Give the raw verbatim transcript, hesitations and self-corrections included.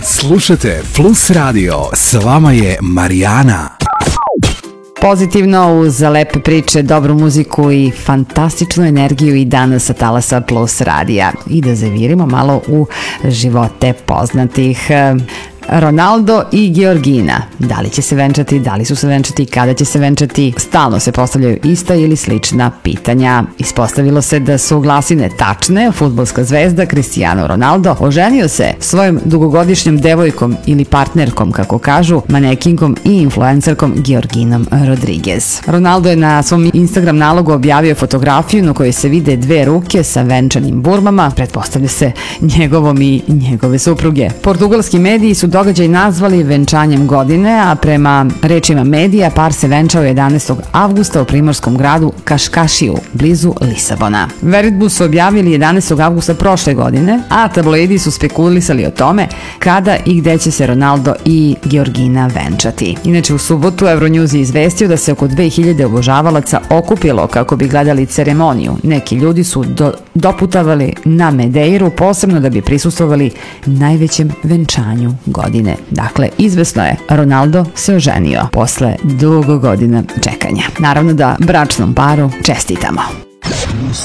Slušajte Plus Radio, s vama je Marijana. Pozitivno uz lepe priče, dobru muziku i fantastičnu energiju i danas sa talasa Plus Radija. I da zavirimo malo u živote poznatih. Ronaldo i Georgina. Da li će se venčati, da li su se venčati, kada će se venčati? Stalno se postavljaju ista ili slična pitanja. Ispostavilo se da su glasine tačne. Fudbalska zvezda Cristiano Ronaldo oženio se svojom dugogodišnjom devojkom ili partnerkom, kako kažu, manekinkom i influencerkom Georginom Rodriguez. Ronaldo je na svom Instagram nalogu objavio fotografiju na kojoj se vide dve ruke sa venčanim burmama, pretpostavlja se njegovom i njegove supruge. Portugalski mediji su događaj nazvali venčanjem godine, a prema rečima medija par se venčao jedanaestog avgusta u primorskom gradu Kaškašiju, blizu Lisabona. Veritbu su objavili jedanaestog avgusta prošle godine, a tabloidi su spekulisali o tome kada i gde će se Ronaldo i Georgina venčati. Inače, u subotu Euronews je izvestio da se oko dve hiljade obožavalaca okupilo kako bi gledali ceremoniju. Neki ljudi su do, doputavali na Medeiru, posebno da bi prisustvovali najvećem venčanju godine. Dakle, izvesno je, Ronaldo se oženio posle dugo godina čekanja. Naravno da bračnom paru čestitamo. Plus